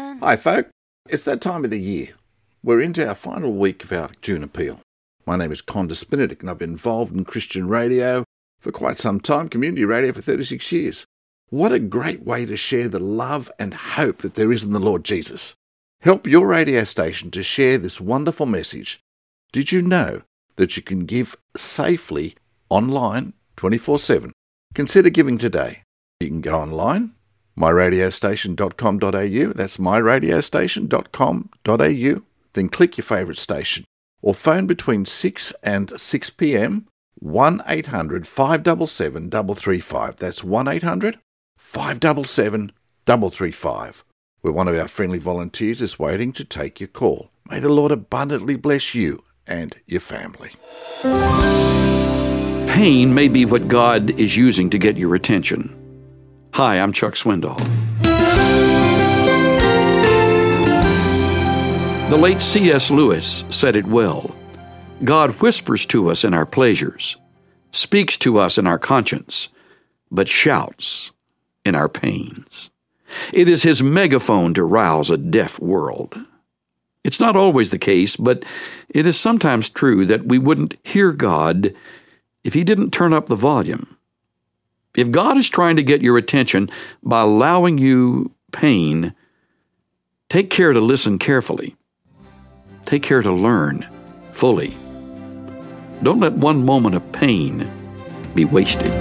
Hi, folk. It's that time of the year. We're into our final week of our June Appeal. My name is Condis Benedict, and I've been involved in Christian radio for quite some time, community radio for 36 years. What a great way to share the love and hope that there is in the Lord Jesus. Help your radio station to share this wonderful message. Did you know that you can give safely online 24/7? Consider giving today. You can go online, myradiostation.com.au, that's myradiostation.com.au, then click your favourite station, or phone between 6 and 6 p.m, 1-800-577-335. That's 1-800-577-335, where one of our friendly volunteers is waiting to take your call. May the Lord abundantly bless you and your family. Pain may be what God is using to get your attention. Hi, I'm Chuck Swindoll. The late C.S. Lewis said it well. God whispers to us in our pleasures, speaks to us in our conscience, but shouts in our pains. It is his megaphone to rouse a deaf world. It's not always the case, but it is sometimes true that we wouldn't hear God if he didn't turn up the volume. If God is trying to get your attention by allowing you pain, take care to listen carefully. Take care to learn fully. Don't let one moment of pain be wasted.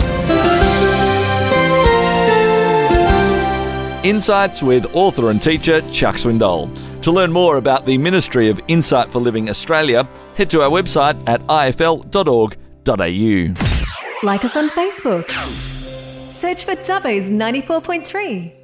Insights with author and teacher Chuck Swindoll. To learn more about the Ministry of Insight for Living Australia, head to our website at ifl.org.au. Like us on Facebook. Search for Dubbo's 94.3.